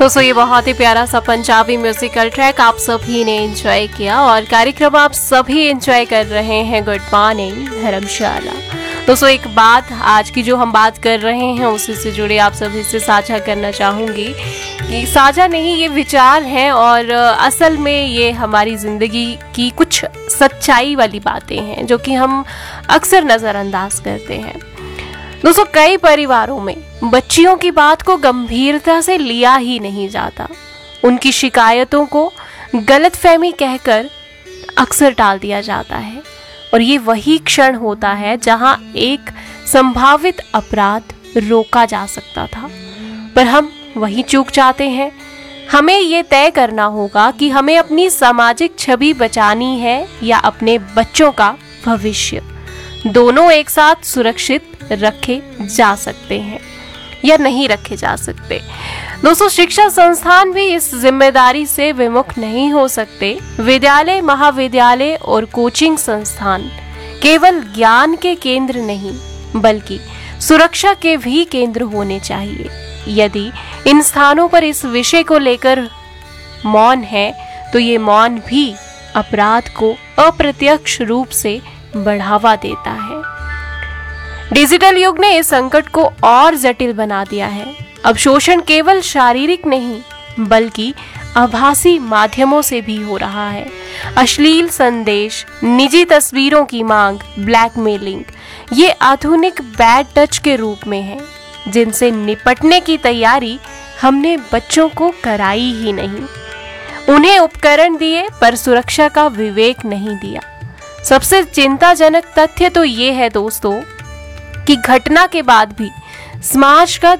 दोस्तों ये बहुत ही प्यारा सा पंजाबी म्यूजिकल ट्रैक आप सभी ने एंजॉय किया और कार्यक्रम आप सभी एंजॉय कर रहे हैं गुड मॉर्निंग धर्मशाला। दोस्तों एक बात आज की जो हम बात कर रहे हैं उसी से जुड़े आप सभी से साझा करना चाहूँगी कि साझा नहीं ये विचार हैं और असल में ये हमारी ज़िंदगी की कुछ सच्चाई वाली बातें हैं जो कि हम अक्सर नज़रअंदाज करते हैं। दोस्तों कई परिवारों में बच्चियों की बात को गंभीरता से लिया ही नहीं जाता। उनकी शिकायतों को गलतफहमी कहकर अक्सर टाल दिया जाता है और ये वही क्षण होता है जहां एक संभावित अपराध रोका जा सकता था, पर हम वही चूक जाते हैं। हमें ये तय करना होगा कि हमें अपनी सामाजिक छवि बचानी है या अपने बच्चों का भविष्य। दोनों एक साथ सुरक्षित रखे जा सकते हैं या नहीं रखे जा सकते। दोस्तों शिक्षा संस्थान भी इस जिम्मेदारी से विमुख नहीं हो सकते। विद्यालय, महाविद्यालय और कोचिंग संस्थान केवल ज्ञान के केंद्र नहीं बल्कि सुरक्षा के भी केंद्र होने चाहिए। यदि इन स्थानों पर इस विषय को लेकर मौन है तो ये मौन भी अपराध को अप्रत्यक्ष रूप से बढ़ावा देता है। डिजिटल युग ने इस संकट को और जटिल बना दिया है। अब शोषण केवल शारीरिक नहीं बल्कि आभासी माध्यमों से भी हो रहा है। अश्लील संदेश, निजी तस्वीरों की मांग, ब्लैकमेलिंग ये आधुनिक बैड टच के रूप में है जिनसे निपटने की तैयारी हमने बच्चों को कराई ही नहीं। उन्हें उपकरण दिए पर सुरक्षा का विवेक नहीं दिया। सबसे चिंताजनक तथ्य तो ये है दोस्तों कि घटना के बाद भी समाज का